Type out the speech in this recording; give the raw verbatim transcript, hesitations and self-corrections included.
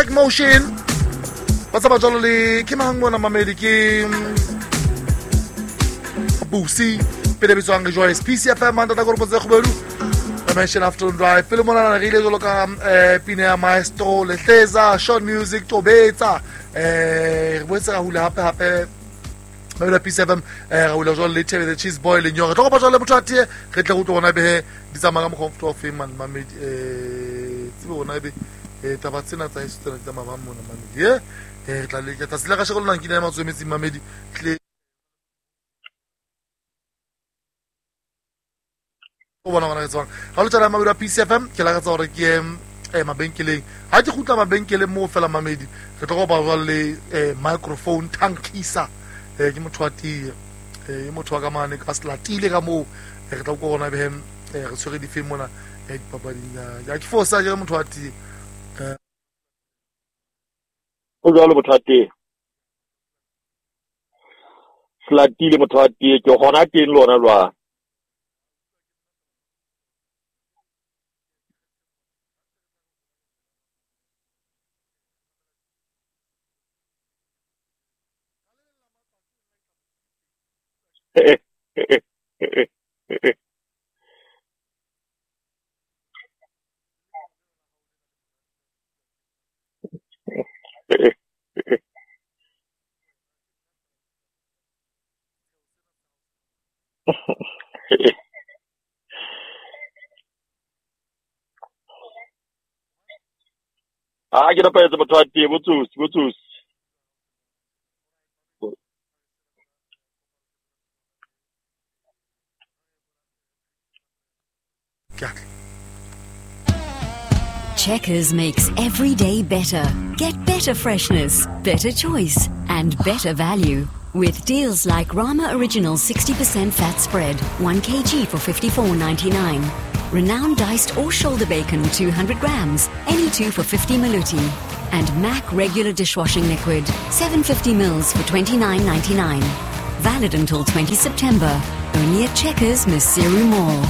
Black Motion. What's up, Jolly? Kim Hang Mona Mamedi Kim Boosie. Pede Biswang Joyce. P C F M, Manda Gorbo Zekberu. I mentioned Afternoon Drive. Filmona Rile Zoloka, Pinea Maestro, Leteza, Short Music, Tobeta. What's a hula happy happy? Maybe P C F M, Raul Jolly, with the cheese boil in your top of Jolly Muchati. Get the Uto Nabe, Dizamam Hof of him and Mammy Nabi. Tabatsina is the Mamma Mammy. Tas la cascol nan kinema zo mesi mamedi clé wana wana tsang ha lo tsala mabura P C F M ke la ga tsore ke e mabenkeleng ha ke khutla mabenkeleng mo fela mamedi re tlo ba ba le microphone tankisa e ke motho wa ti e motho wa ka mane ka slatile ka mo re tla go bona be re tsore di film mona e papadi ya ke fosa ke motho wa ti o jalo bothate slatile mothate ke gona teng lona lwa ah ke rapa etsa bothate botsusi botsusi Checkers makes every day better. Get better freshness, better choice, and better value. With deals like Rama Original sixty percent fat spread, one kilogram for fifty-four ninety-nine. Renowned diced or shoulder bacon, two hundred grams, any two for fifty maluti. And Mac regular dishwashing liquid, seven hundred fifty mils for twenty-nine ninety-nine. Valid until twentieth September. Only at Checkers, Miss Mall.